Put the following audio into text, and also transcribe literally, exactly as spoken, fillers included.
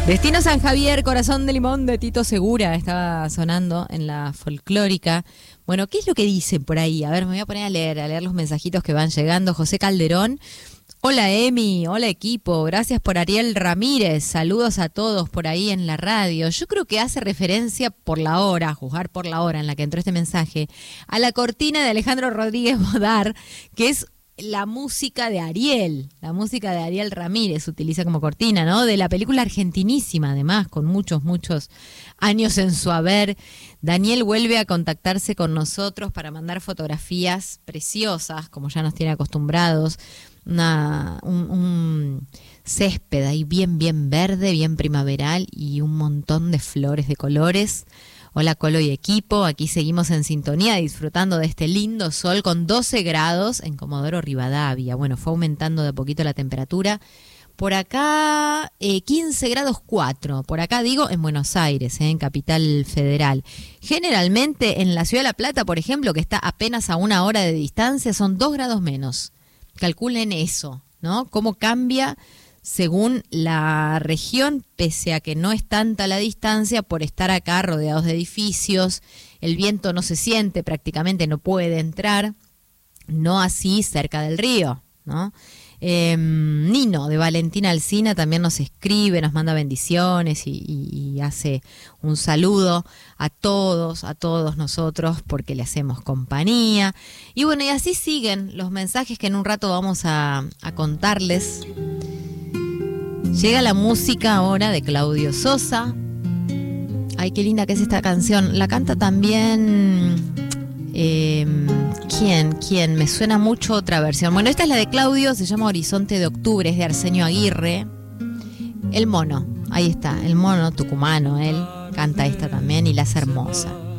Destino San Javier, Corazón de Limón de Tito Segura, estaba sonando en la folclórica. Bueno, ¿qué es lo que dicen por ahí? A ver, me voy a poner a leer, a leer los mensajitos que van llegando. José Calderón, hola Emi, hola equipo, gracias por Ariel Ramírez, saludos a todos por ahí en la radio. Yo creo que hace referencia por la hora, a juzgar por la hora en la que entró este mensaje, a la cortina de Alejandro Rodríguez Bodar, que es la música de Ariel, la música de Ariel Ramírez utiliza como cortina, ¿no? De la película argentinísima, además, con muchos, muchos años en su haber. Daniel vuelve a contactarse con nosotros para mandar fotografías preciosas, como ya nos tiene acostumbrados. Una, un, un césped ahí bien, bien verde, bien primaveral y un montón de flores de colores. Hola Colo y equipo, aquí seguimos en sintonía disfrutando de este lindo sol con doce grados en Comodoro Rivadavia. Bueno, fue aumentando de a poquito la temperatura. Por acá eh, quince grados cuatro, por acá digo en Buenos Aires, eh, en Capital Federal. Generalmente en la Ciudad de La Plata, por ejemplo, que está apenas a una hora de distancia, son dos grados menos. Calculen eso, ¿no? Cómo cambia según la región, pese a que no es tanta la distancia, por estar acá rodeados de edificios, el viento no se siente, prácticamente no puede entrar, no así cerca del río, ¿no? Eh, Nino de Valentina Alsina también nos escribe, nos manda bendiciones y, y, y hace un saludo a todos, a todos nosotros, porque le hacemos compañía. Y bueno, y así siguen los mensajes que en un rato vamos a, a contarles. Llega la música ahora de Claudio Sosa. Ay, qué linda que es esta canción. La canta también... Eh, ¿Quién? ¿Quién? Me suena mucho otra versión. Bueno, esta es la de Claudio, se llama Horizonte de Octubre, es de Arsenio Aguirre. El Mono, ahí está, el Mono tucumano, él canta esta también y la hace hermosa.